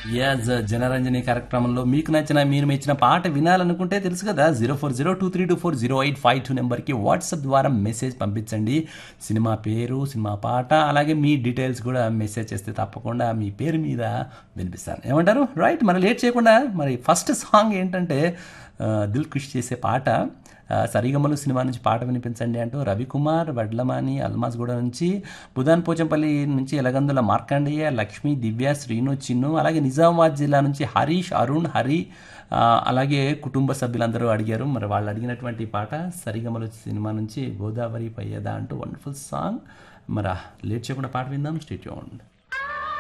As Janaranjani కార్యక్రమంలో మీకు నచ్చిన మీరు మెచ్చిన పాట వినాలనుకుంటే తెలుసు కదా 0402324085 నెంబర్కి వాట్సాప్ ద్వారా మెసేజ్ పంపించండి. సినిమా పేరు, సినిమా పాట, అలాగే మీ డీటెయిల్స్ కూడా మెసేజ్ చేస్తే తప్పకుండా మీ పేరు మీద వినిపిస్తాను. ఏమంటారు? రైట్, మనం లేట్ చేయకుండా మరి ఫస్ట్ సాంగ్ ఏంటంటే దిల్ ఖుష్ చేసే పాట. సరిగమలు సినిమా నుంచి పాట వినిపించండి అంటూ రవికుమార్ వడ్లమాని అల్మాజ్గూడ నుంచి, బుధాన్ పోచంపల్లి నుంచి ఎలగందుల మార్కండేయ, లక్ష్మి, దివ్య, శ్రీను, చిన్ను, అలాగే నిజామాబాద్ జిల్లా నుంచి హరీష్, అరుణ్, హరి, అలాగే కుటుంబ సభ్యులందరూ అడిగారు. మరి వాళ్ళు అడిగినటువంటి పాట సరిగమలు సినిమా నుంచి గోదావరి పయ్యదా అంటూ వండర్ఫుల్ సాంగ్. మరి లేట్ చేయకుండా పాట విందాం. Stay tuned.